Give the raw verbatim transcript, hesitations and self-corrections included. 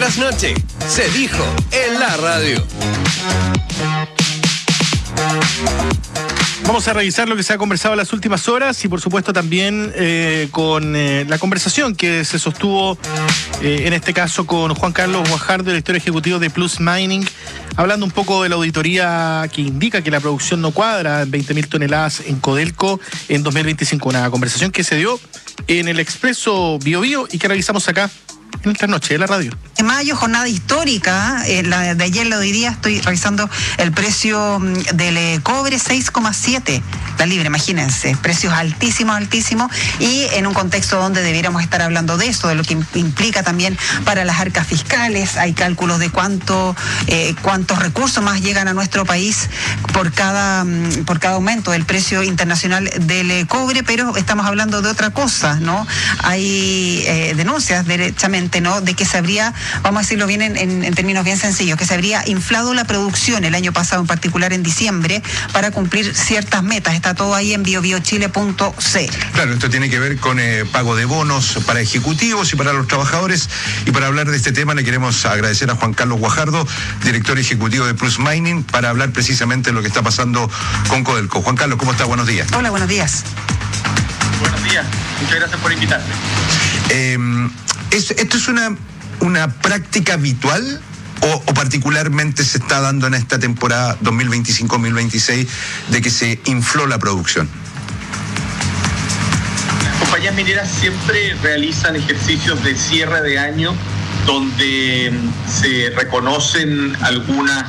trasnoche. Se dijo en la radio. Vamos a revisar lo que se ha conversado en las últimas horas y por supuesto también eh, con eh, la conversación que se sostuvo eh, en este caso con Juan Carlos Guajardo, director ejecutivo de Plus Mining, hablando un poco de la auditoría que indica que la producción no cuadra en veinte mil toneladas en Codelco en dos mil veinticinco. Una conversación que se dio en el Expreso Bio Bio y que realizamos acá en esta noche de la radio. De mayo, jornada histórica, eh, la de ayer, lo diría, estoy revisando el precio del eh, cobre, seis coma siete la libra, imagínense, precios altísimos, altísimos, y en un contexto donde debiéramos estar hablando de eso, de lo que implica también para las arcas fiscales. Hay cálculos de cuánto, eh, cuántos recursos más llegan a nuestro país por cada, por cada aumento del precio internacional del eh, cobre, pero estamos hablando de otra cosa, ¿no? Hay eh, denuncias derechamente, ¿no?, de que se habría, vamos a decirlo bien en, en, en términos bien sencillos, que se habría inflado la producción el año pasado, en particular en diciembre, para cumplir ciertas metas. Está todo ahí en bio bio chile punto c l. Claro, esto tiene que ver con eh, pago de bonos para ejecutivos y para los trabajadores. Y para hablar de este tema le queremos agradecer a Juan Carlos Guajardo, director ejecutivo de Plus Mining, para hablar precisamente de lo que está pasando con Codelco. Juan Carlos, ¿cómo está? Buenos días. Hola, buenos días. Buenos días, muchas gracias por invitarme. Eh, ¿es, ¿Esto es una, una práctica habitual o, o particularmente se está dando en esta temporada dos mil veinticinco dos mil veintiséis de que se infló la producción? Las compañías mineras siempre realizan ejercicios de cierre de año donde se reconocen algunas